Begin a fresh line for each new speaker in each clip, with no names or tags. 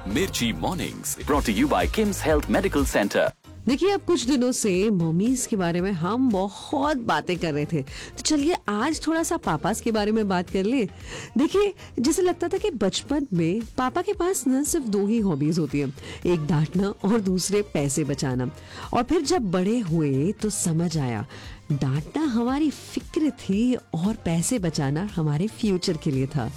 Mirchi Mornings, brought to you by Kim's Health Medical Center.
देखिए, अब कुछ दिनों से मम्मीज के बारे में हम बहुत बातें कर रहे थे, तो चलिए आज थोड़ा सा पापास के बारे में बात कर ले। देखिए, जैसे लगता था कि बचपन में पापा के पास न सिर्फ दो ही हॉबीज होती है, एक डांटना और दूसरे पैसे बचाना। और फिर जब बड़े हुए तो समझ आया डांटना हमारी फिक्र थी और पैसे बचाना हमारे फ्यूचर के लिए था।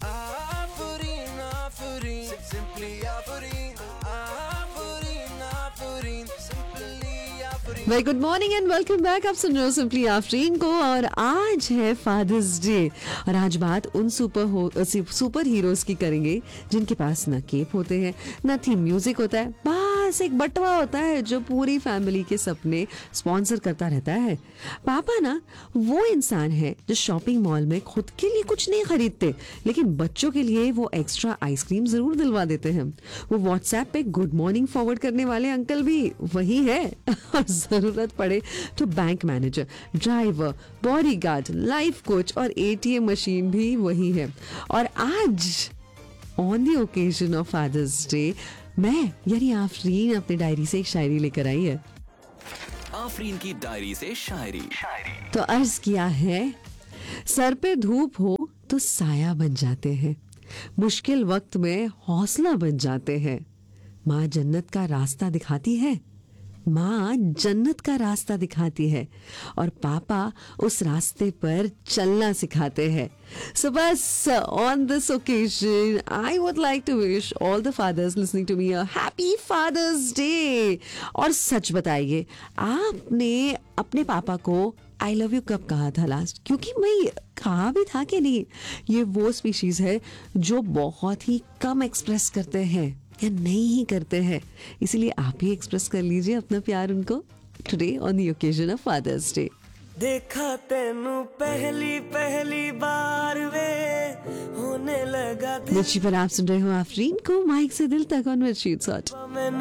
Very good morning and welcome back. आप सुन रहे हो सिंपली आफरीन को और आज है फादर्स डे और आज बात उन सुपर हीरोज की करेंगे जिनके पास न केप होते हैं, न थीम म्यूजिक होता है, बस एक बटवा होता है जो पूरी फैमिली के सपने स्पॉन्सर करता रहता है। पापा ना वो इंसान है जो शॉपिंग मॉल में खुद के लिए कुछ नहीं खरीदते, लेकिन बच्चों के लिए वो एक्स्ट्रा आइसक्रीम जरूर दिलवा देते हैं। वो व्हाट्सएप पे गुड मॉर्निंग फॉरवर्ड करने वाले अंकल भी वही है और जरूरत पड़े तो bank manager, driver, bodyguard, life coach और एटीएम मशीन भी वही है। और आज on the occasion of fathers day मैं यानी आफरीन अपनी डायरी से एक शायरी लेकर आई है।
आफरीन की डायरी से शायरी।
तो अर्ज किया है, सर पे धूप हो तो साया बन जाते हैं, मुश्किल वक्त में हौसला बन जाते हैं। माँ जन्नत का रास्ता दिखाती है, माँ जन्नत का रास्ता दिखाती है और पापा उस रास्ते पर चलना सिखाते हैं। So बस on this occasion I would like to wish all the fathers listening to me a happy Father's Day। और सच बताइए, आपने अपने पापा को आई लव यू कब कहा था लास्ट? क्योंकि मैं कहा भी था कि नहीं, ये वो स्पीशीज है जो बहुत ही कम एक्सप्रेस करते हैं या नहीं ही करते हैं, इसीलिए आप ही एक्सप्रेस कर लीजिए अपना प्यार उनको today on the occasion of fathers day.
देखा तेनू पहली पहली बार वे होने लगा
मिर्ची पर आप सुन रहे हो आफरीन को माइक से दिल तक ऑन मिर्ची।